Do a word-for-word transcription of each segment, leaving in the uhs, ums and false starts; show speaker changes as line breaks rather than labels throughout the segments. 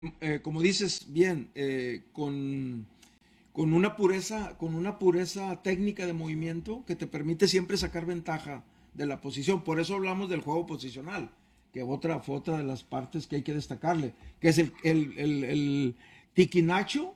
eh, como dices bien, eh, con, con una pureza, con una pureza técnica de movimiento que te permite siempre sacar ventaja de la posición. Por eso hablamos del juego posicional, que otra, fue otra de las partes que hay que destacarle, que es el, el, el, el tiquinacho,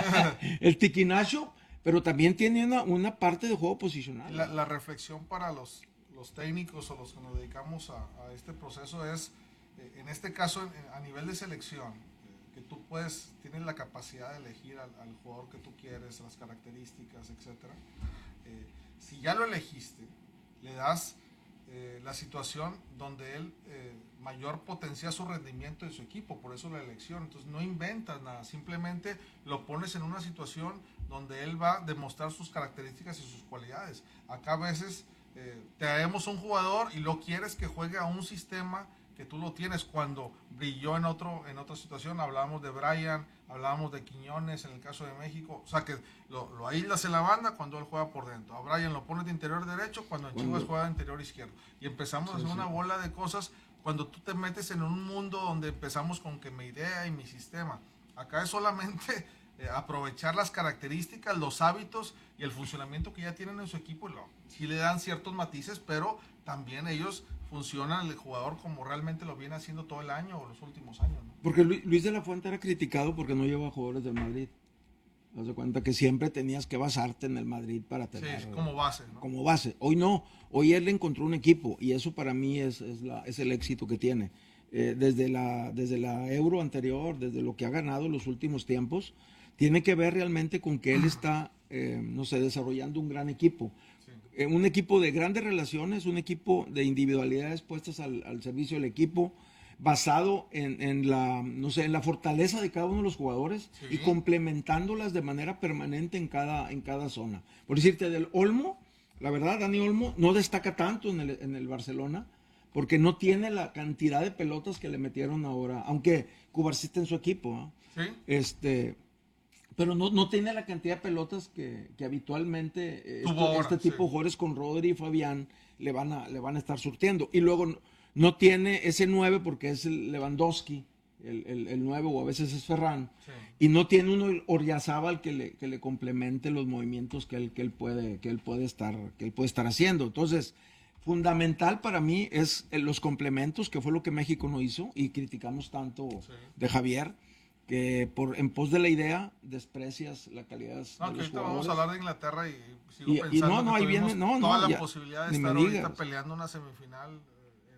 el tiquinacho, pero también tiene una, una parte de juego posicional.
La,
¿Eh?
la reflexión para los, los técnicos o los que nos dedicamos a, a este proceso es, eh, en este caso, en- a nivel de selección, eh, que tú puedes, tienes la capacidad de elegir al, al jugador que tú quieres, las características, etcétera. Eh, si ya lo elegiste, le das eh, la situación donde él eh, mayor potencia su rendimiento en su equipo, por eso la elección. Entonces no inventas nada, simplemente lo pones en una situación donde él va a demostrar sus características y sus cualidades. Acá a veces eh, traemos un jugador y lo quieres que juegue a un sistema que tú lo tienes cuando brilló en otro en otra situación. Hablábamos de Brian, hablábamos de Quiñones en el caso de México. O sea que lo, lo aíslas en la banda cuando él juega por dentro. A Brian lo pones de interior derecho cuando en Chivas
Cuando,
juega de interior izquierdo. Y empezamos a
sí,
hacer una
sí.
bola de cosas cuando tú te metes en un mundo donde empezamos con que mi idea y mi sistema. Acá es solamente eh, aprovechar las características, los hábitos y el funcionamiento que ya tienen en su equipo. Lo, sí le dan ciertos matices, pero también ellos funcionan el jugador como realmente lo viene haciendo todo el año o los últimos años, ¿no?
Porque Luis de la Fuente era criticado porque no lleva jugadores del Madrid. Haz de cuenta que siempre tenías que basarte en el Madrid para
Sí,
tener
como base, ¿no?
como base. Hoy no, hoy él encontró un equipo y eso para mí es, es, la, es el éxito que tiene. Eh, desde, la, desde la Euro anterior, desde lo que ha ganado en los últimos tiempos, tiene que ver realmente con que él está, eh, no sé, desarrollando un gran equipo.
Sí.
Eh, un equipo de grandes relaciones, un equipo de individualidades puestas al, al servicio del equipo, basado en, en, la, no sé, en la fortaleza de cada uno de los jugadores y
Sí.
complementándolas de manera permanente en cada, en cada zona. Por decirte, del Olmo, la verdad, Dani Olmo no destaca tanto en el, en el Barcelona porque no tiene la cantidad de pelotas que le metieron ahora, aunque Cubarsí está en su equipo. ¿No?
Sí.
Este, pero no, no tiene la cantidad de pelotas que, que habitualmente eh,
Tuvo
esto,
ahora,
este
sí.
tipo de jugadores con Rodri y Fabián le van a, le van a estar surtiendo. Y luego no, no tiene ese nueve porque es el Lewandowski, el, el, el nueve, o a veces es Ferran.
Sí.
Y no tiene uno Oryazábal que le, que le complemente los movimientos que él, que él puede, que él puede estar, que él puede estar haciendo. Entonces, fundamental para mí es los complementos, que fue lo que México no hizo, y criticamos tanto
Sí.
de Javier, que por en pos de la idea desprecias la calidad
No,
de
que
los
ahorita vamos a
jugadores.
hablar de Inglaterra y sigo
Y, y no,
pensando que
no, ahí viene,
tuvimos
no,
toda
no,
la
ya,
posibilidad de
ni me
estar ahorita
digas,
peleando una semifinal eh,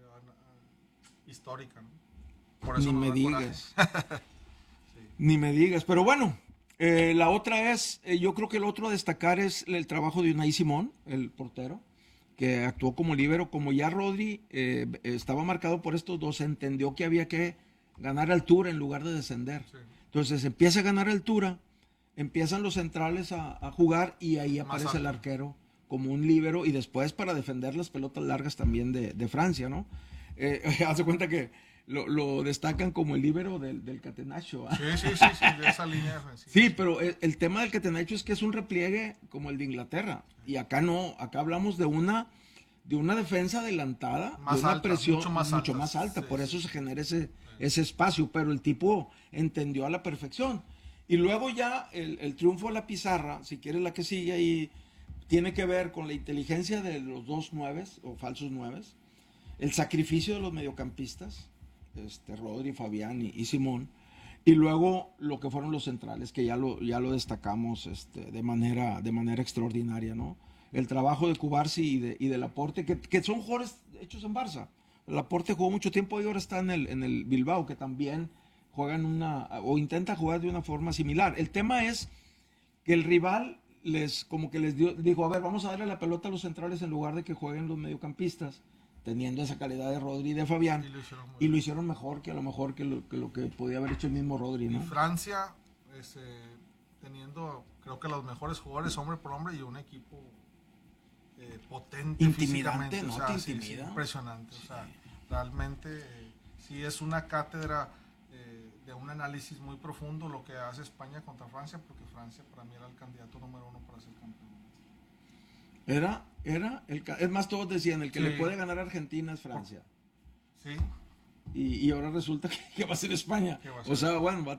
eh, histórica, ¿no? Por eso
ni
nos
me
da coraje.
digas,
Sí.
ni me digas. Pero bueno, eh, la otra es, eh, yo creo que el otro a destacar es el trabajo de Unai Simón, el portero, que actuó como líbero, como ya Rodri eh, estaba marcado por estos dos, entendió que había que ganar altura en lugar de descender.
Sí.
Entonces empieza a ganar altura, empiezan los centrales a, a jugar y ahí
Más
aparece el
alto.
arquero como un líbero y después para defender las pelotas largas también de, de Francia, ¿no? Eh, hace cuenta que lo, lo, destacan como el líbero del, del Catenaccio. ¿Ah?
Sí, sí, sí, sí, de esa línea defensiva,
Sí,
sí.
pero el, el tema del Catenaccio es que es un repliegue como el de Inglaterra. Y acá no, acá hablamos de una, de una defensa adelantada, de
Más
una
alta, mucho
presión
más
mucho
alta.
más
Sí,
alta. Por
sí,
eso
sí.
se genera ese,
Sí.
ese espacio. Pero el tipo entendió a la perfección. Y luego ya el, el triunfo de la pizarra, si quieres la que sigue ahí, tiene que ver con la inteligencia de los dos nueves o falsos nueves, el sacrificio de los mediocampistas, este, Rodri, Fabián y, y Simón, y luego lo que fueron los centrales, que ya lo, ya lo destacamos este, de, manera, de manera extraordinaria, ¿no? El trabajo de Cubarsi y de, y de Laporte, que, que son jugadores hechos en Barça. Laporte jugó mucho tiempo y ahora está en el, en el Bilbao, que también juegan una, o intenta jugar de una forma similar. El tema es que el rival les, como que les dio, dijo, a ver, vamos a darle la pelota a los centrales en lugar de que jueguen los mediocampistas, teniendo esa calidad de Rodri y de Fabián,
Y lo hicieron muy
y lo
bien.
hicieron mejor que a lo mejor que lo que, lo que podía haber hecho el mismo Rodri,
Y
¿no?
Francia, este, teniendo, creo que los mejores jugadores hombre por hombre y un equipo eh, potente
Intimidante,
físicamente, o
¿no? Te
sea, sí, sí,
intimida.
impresionante. O
Sí.
sea, realmente eh, sí es una cátedra eh, de un análisis muy profundo lo que hace España contra Francia, porque Francia para mí era el candidato número uno para ser campeón.
Era, era, el, es más, todos decían, el que
Sí,
le puede ganar a Argentina es
por-
Francia.
sí,
y, y ahora resulta que, que va a ser España.
Que va a ser
O sea, bueno, va a